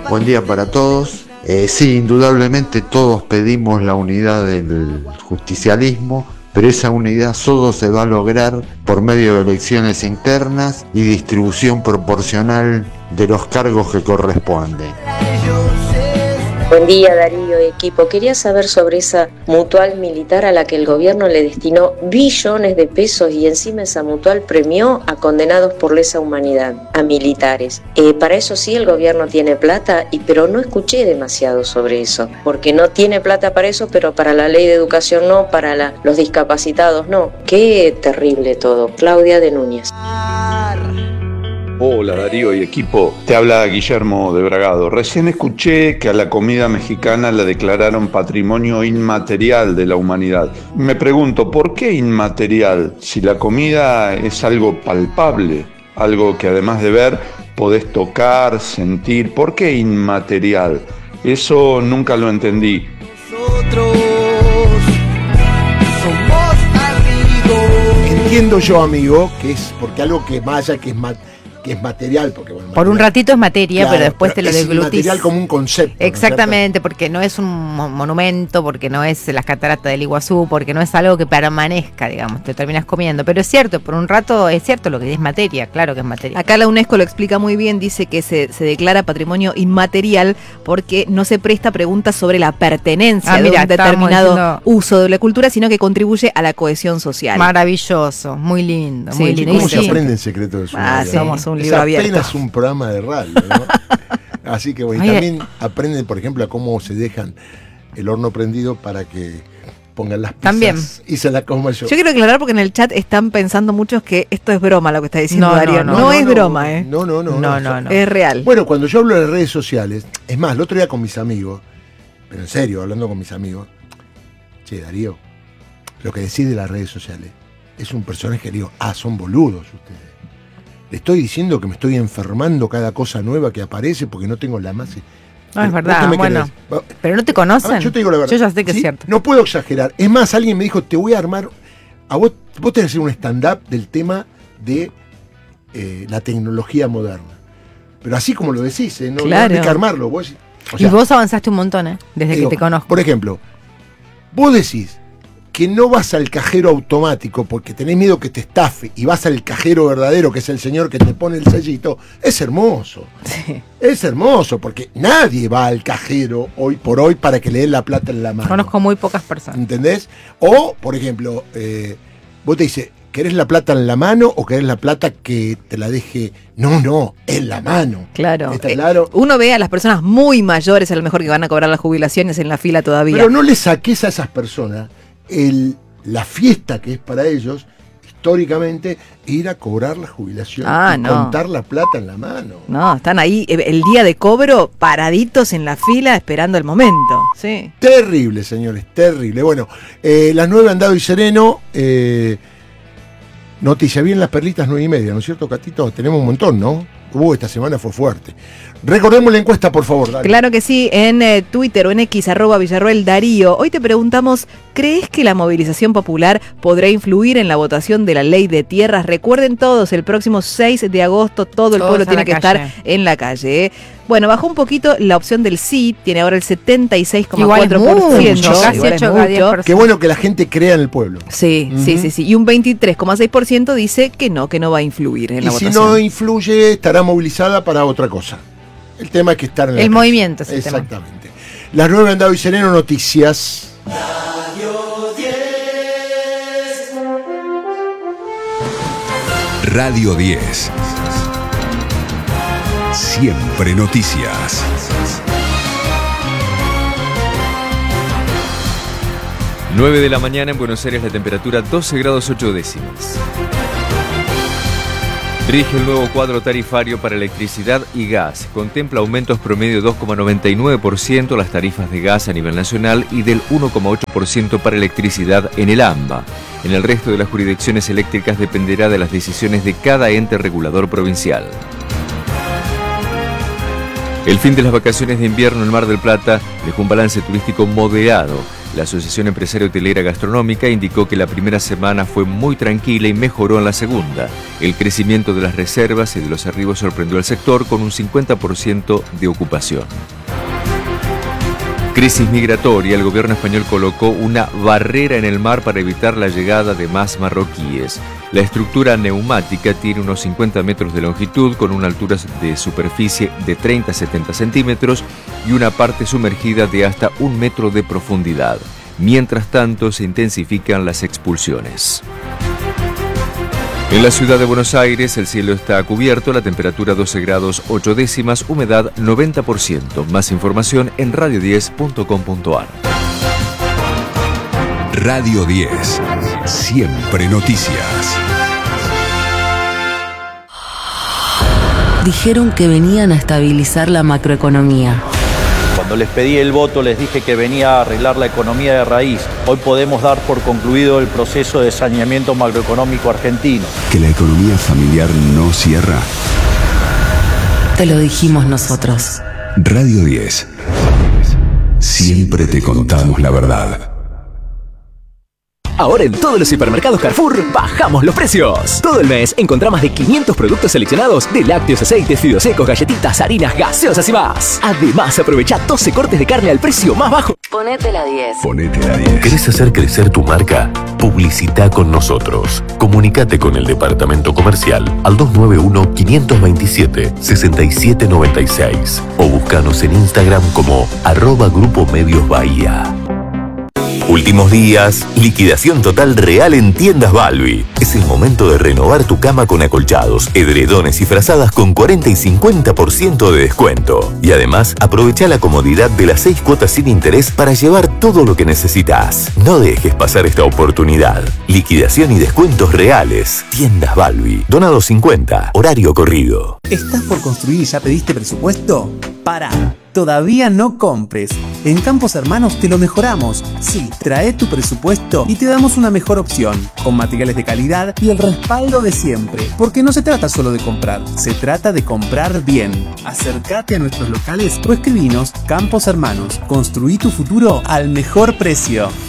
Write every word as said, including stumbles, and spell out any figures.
Buen día para todos. Eh, sí, indudablemente todos pedimos la unidad del justicialismo, pero esa unidad solo se va a lograr por medio de elecciones internas y distribución proporcional de los cargos que corresponden. Buen día, Darío y equipo. Quería saber sobre esa mutual militar a la que el gobierno le destinó billones de pesos y encima esa mutual premió a condenados por lesa humanidad, a militares. Eh, para eso sí el gobierno tiene plata, y pero no escuché demasiado sobre eso, porque no tiene plata para eso, pero para la ley de educación no, para la, los discapacitados no. Qué terrible todo. Claudia de Núñez. Hola Darío y equipo, te habla Guillermo de Bragado. Recién escuché que a la comida mexicana la declararon patrimonio inmaterial de la humanidad. Me pregunto, ¿por qué inmaterial? Si la comida es algo palpable, algo que además de ver podés tocar, sentir, ¿por qué inmaterial? Eso nunca lo entendí. Nosotros somos amigos. Entiendo yo, amigo, que es porque algo que más allá que es más que es material, porque bueno, por material, un ratito es materia, claro, pero después pero te lo deglutís. Es material como un concepto. Exactamente, ¿no? Porque no es un monumento, porque no es las cataratas del Iguazú, porque no es algo que permanezca, digamos, te terminas comiendo. Pero es cierto, por un rato es cierto lo que es materia, claro que es materia. Acá la UNESCO lo explica muy bien, dice que se, se declara patrimonio inmaterial porque no se presta preguntas sobre la pertenencia ah, mira, de un determinado diciendo... uso de la cultura, sino que contribuye a la cohesión social. Maravilloso, muy lindo, sí, muy lindo. ¿Cómo se aprende el secreto de su ah, vida? Somos un es libro abierto. Apenas un programa de radio, ¿no? Así que bueno, y también aprenden, por ejemplo, a cómo se dejan el horno prendido para que pongan las pizzas también. Y se la coma yo. Yo quiero aclarar porque en el chat están pensando muchos que esto es broma lo que está diciendo no, Darío. No, no, no, no es no, broma, ¿eh? No, no, no. No, no, no, no, no. Es real. Bueno, cuando yo hablo de redes sociales, es más, el otro día con mis amigos, pero en serio, hablando con mis amigos, che, Darío, lo que decís de las redes sociales es un personaje que digo, ah, son boludos ustedes. Le estoy diciendo que me estoy enfermando cada cosa nueva que aparece porque no tengo la más... No, es verdad, bueno. Querés? Pero no te conocen. Ver, yo te digo la verdad. Yo ya sé que ¿sí? es cierto. No puedo exagerar. Es más, alguien me dijo, te voy a armar... A vos, vos tenés que hacer un stand-up del tema de eh, la tecnología moderna. Pero así como lo decís, ¿eh? no, claro. no hay que armarlo. Vos, o sea, y vos avanzaste un montón, ¿eh? Desde digo, que te conozco. Por ejemplo, vos decís que no vas al cajero automático porque tenés miedo que te estafe y vas al cajero verdadero, que es el señor que te pone el sellito, es hermoso. Sí. Es hermoso porque nadie va al cajero hoy por hoy para que le den la plata en la mano. Conozco muy pocas personas. ¿Entendés? O, por ejemplo, eh, vos te dices, ¿querés la plata en la mano o querés la plata que te la deje? No, no, en la mano. Claro. ¿Está claro? Eh, uno ve a las personas muy mayores, a lo mejor que van a cobrar las jubilaciones en la fila todavía. Pero no le saques a esas personas el, la fiesta que es para ellos, históricamente, ir a cobrar la jubilación ah, y no. contar la plata en la mano. No, están ahí el día de cobro, paraditos en la fila, esperando el momento. Sí. Terrible, señores, terrible. Bueno, eh, las nueve Andado y Sereno, eh, noticia bien las perlitas nueve y media, ¿no es cierto, Catito? Tenemos un montón, ¿no? Uh, esta semana fue fuerte. Recordemos la encuesta, por favor, Darío. Claro que sí, en eh, Twitter o en X, arroba Villarroel Darío. Hoy te preguntamos, ¿crees que la movilización popular podrá influir en la votación de la ley de tierras? Recuerden todos, el próximo seis de agosto todo el Todos pueblo tiene que calle. estar en la calle. ¿eh? Bueno, bajó un poquito la opción del sí, tiene ahora el setenta y seis coma cuatro por ciento. Igual es mucho, casi Igual es ocho cada diez mucho. personas. Qué bueno que la gente crea en el pueblo. Sí, uh-huh. sí, sí, sí. Y un veintitrés coma seis por ciento dice que no, que no va a influir en y la si votación. no influye, estará movilizada para otra cosa. El tema es que estar en la El calle. movimiento es el Exactamente. Tema. Las nueve Andado y Sereno, noticias. Radio diez. Radio diez. Siempre noticias. nueve de la mañana en Buenos Aires, la temperatura doce grados ocho décimas. Rige el nuevo cuadro tarifario para electricidad y gas. Contempla aumentos promedio dos coma noventa y nueve por ciento las tarifas de gas a nivel nacional y del uno coma ocho por ciento para electricidad en el AMBA. En el resto de las jurisdicciones eléctricas dependerá de las decisiones de cada ente regulador provincial. El fin de las vacaciones de invierno en Mar del Plata dejó un balance turístico moderado. La Asociación Empresaria Hotelera Gastronómica indicó que la primera semana fue muy tranquila y mejoró en la segunda. El crecimiento de las reservas y de los arribos sorprendió al sector con un cincuenta por ciento de ocupación. Crisis migratoria. El gobierno español colocó una barrera en el mar para evitar la llegada de más marroquíes. La estructura neumática tiene unos cincuenta metros de longitud con una altura de superficie de treinta a setenta centímetros y una parte sumergida de hasta un metro de profundidad. Mientras tanto, se intensifican las expulsiones. En la ciudad de Buenos Aires el cielo está cubierto, la temperatura doce grados ocho décimas, humedad noventa por ciento. Más información en radio diez punto com punto a r. Radio diez. Siempre noticias. Dijeron que venían a estabilizar la macroeconomía. Cuando les pedí el voto les dije que venía a arreglar la economía de raíz. Hoy podemos dar por concluido el proceso de saneamiento macroeconómico argentino. Que la economía familiar no cierra. Te lo dijimos nosotros. Radio diez. Siempre te contamos la verdad. Ahora en todos los supermercados Carrefour bajamos los precios. Todo el mes encontrá más de quinientos productos seleccionados de lácteos, aceites, fideos secos, galletitas, harinas, gaseosas y más. Además, aprovecha doce cortes de carne al precio más bajo. Ponete la diez. Ponete la diez. ¿Querés hacer crecer tu marca? Publicita con nosotros. Comunicate con el departamento comercial al dos nueve uno, cinco dos siete, seis siete nueve seis o búscanos en Instagram como arroba Grupo Medios Bahía. Últimos días, liquidación total real en Tiendas Balbi. Es el momento de renovar tu cama con acolchados, edredones y frazadas con cuarenta y cincuenta por ciento de descuento. Y además, aprovecha la comodidad de las seis cuotas sin interés para llevar todo lo que necesitas. No dejes pasar esta oportunidad. Liquidación y descuentos reales. Tiendas Balbi. Donado cincuenta. Horario corrido. ¿Estás por construir y ya pediste presupuesto? Pará. Todavía no compres. En Campos Hermanos te lo mejoramos. Sí, trae tu presupuesto y te damos una mejor opción, con materiales de calidad y el respaldo de siempre. Porque no se trata solo de comprar, se trata de comprar bien. Acércate a nuestros locales o escribinos. Campos Hermanos, construí tu futuro al mejor precio.